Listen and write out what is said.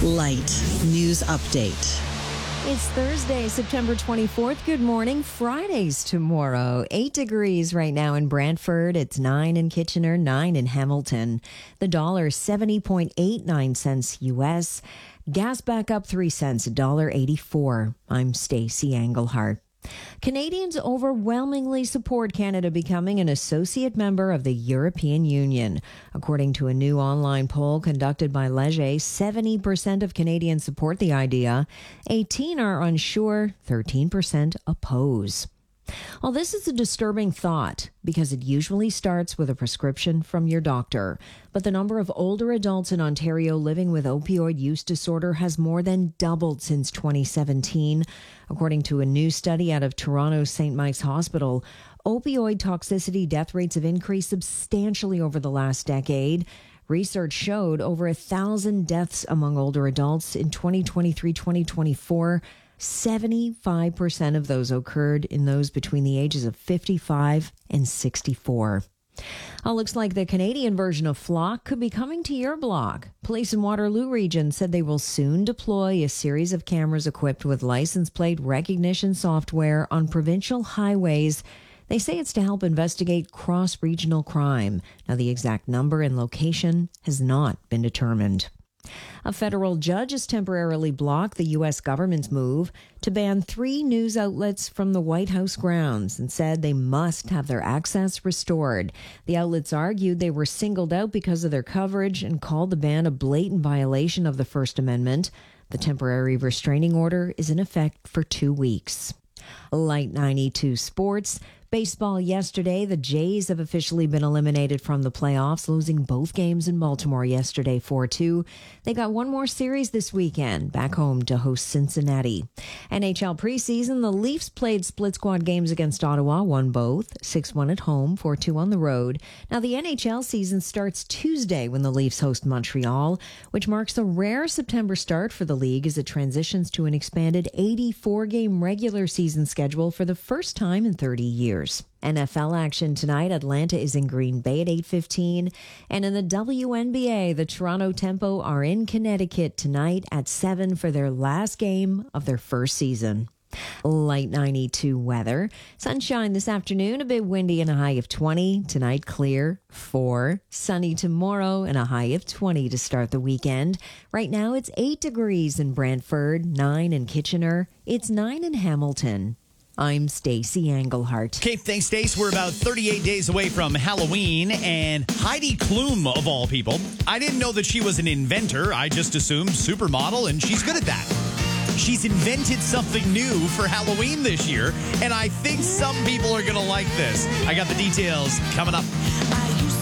Light News Update. It's Thursday, September 24th. Good morning. Friday's tomorrow. 8 degrees right now in Brantford. It's 9 in Kitchener, 9 in Hamilton. The dollar 70.89 cents U.S. Gas back up 3 cents, $1.84. I'm Stacey Englehart. Canadians overwhelmingly support Canada becoming an associate member of the European Union. According to a new online poll conducted by Leger, 70% of Canadians support the idea, 18% are unsure, 13% oppose. Well, this is a disturbing thought because it usually starts with a prescription from your doctor. But the number of older adults in Ontario living with opioid use disorder has more than doubled since 2017. According to a new study out of Toronto's St. Mike's Hospital, opioid toxicity death rates have increased substantially over the last decade. Research showed over 1,000 deaths among older adults in 2023-2024. 75% of those occurred in those between the ages of 55 and 64. Looks like the Canadian version of Flock could be coming to your block. Police in Waterloo region said they will soon deploy a series of cameras equipped with license plate recognition software on provincial highways. They say it's to help investigate cross-regional crime. Now, the exact number and location has not been determined. A federal judge has temporarily blocked the U.S. government's move to ban 3 news outlets from the White House grounds and said they must have their access restored. The outlets argued they were singled out because of their coverage and called the ban a blatant violation of the First Amendment. The temporary restraining order is in effect for 2 weeks. Light 92 sports. Baseball yesterday, the Jays have officially been eliminated from the playoffs, losing both games in Baltimore yesterday 4-2. They got one more series this weekend, back home to host Cincinnati. NHL preseason, the Leafs played split squad games against Ottawa, won both, 6-1 at home, 4-2 on the road. Now the NHL season starts Tuesday when the Leafs host Montreal, which marks a rare September start for the league as it transitions to an expanded 84-game regular season schedule for the first time in 30 years. NFL action tonight. Atlanta is in Green Bay at 8:15. And in the WNBA, the Toronto Tempo are in Connecticut tonight at 7 for their last game of their first season. Light 92 weather. Sunshine this afternoon, a bit windy and a high of 20. Tonight, clear, 4. Sunny tomorrow and a high of 20 to start the weekend. Right now, it's 8 degrees in Brantford, 9 in Kitchener. It's 9 in Hamilton. I'm Stacey Englehart. Okay, thanks, Stace. We're about 38 days away from Halloween, and Heidi Klum, of all people. I didn't know that she was an inventor. I just assumed supermodel, and she's good at that. She's invented something new for Halloween this year, and I think some people are going to like this. I got the details coming up.